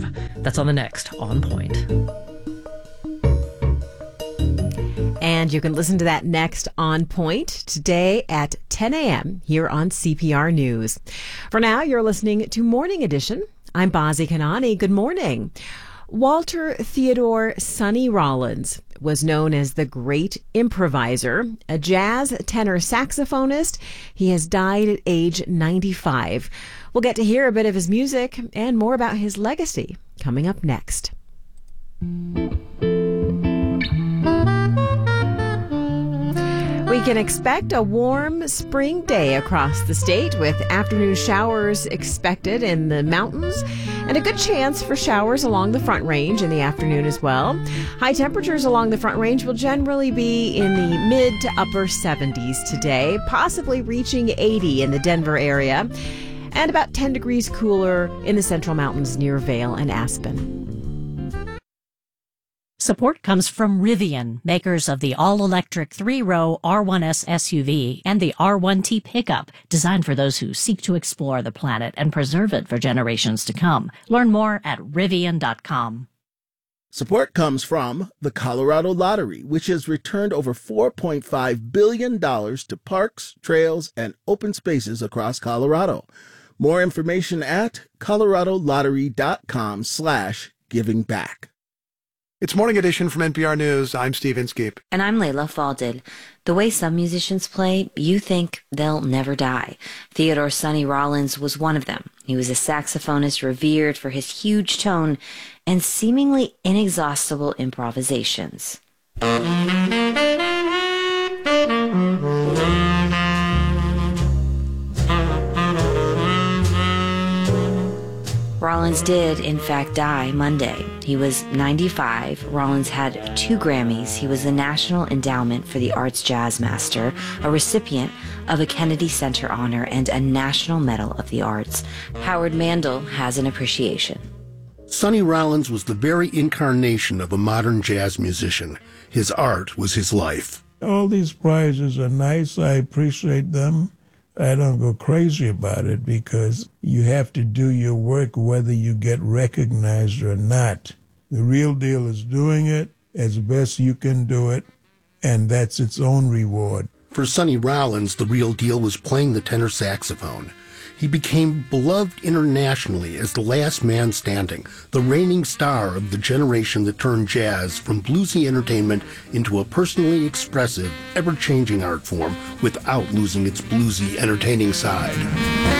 deserve. That's on the next On Point. And you can listen to that next On Point today at 10 a.m. here on CPR News. For now, you're listening to Morning Edition. I'm Bazi Kanani. Good morning. Walter Theodore Sonny Rollins was known as the Great Improviser, a jazz tenor saxophonist. He has died at age 95. We'll get to hear a bit of his music and more about his legacy coming up next. We can expect a warm spring day across the state with afternoon showers expected in the mountains and a good chance for showers along the Front Range in the afternoon as well. High temperatures along the Front Range will generally be in the mid to upper 70s today, possibly reaching 80 in the Denver area, and about 10 degrees cooler in the Central Mountains near Vail and Aspen. Support comes from Rivian, makers of the all-electric 3-row R1S SUV and the R1T pickup, designed for those who seek to explore the planet and preserve it for generations to come. Learn more at Rivian.com. Support comes from the Colorado Lottery, which has returned over $4.5 billion to parks, trails, and open spaces across Colorado. More information at coloradolottery.com/givingback. It's Morning Edition from NPR News. I'm Steve Inskeep. And I'm Layla Falded. The way some musicians play, you think they'll never die. Theodore Sonny Rollins was one of them. He was a saxophonist revered for his huge tone and seemingly inexhaustible improvisations. Rollins did, in fact, die Monday. He was 95. Rollins had 2 Grammys. He was the National Endowment for the Arts Jazz Master, a recipient of a Kennedy Center honor, and a National Medal of the Arts. Howard Mandel has an appreciation. Sonny Rollins was the very incarnation of a modern jazz musician. His art was his life. All these prizes are nice. I appreciate them. I don't go crazy about it because you have to do your work whether you get recognized or not. The real deal is doing it as best you can do it, and that's its own reward. For Sonny Rollins, the real deal was playing the tenor saxophone. He became beloved internationally as the last man standing, the reigning star of the generation that turned jazz from bluesy entertainment into a personally expressive, ever-changing art form without losing its bluesy, entertaining side.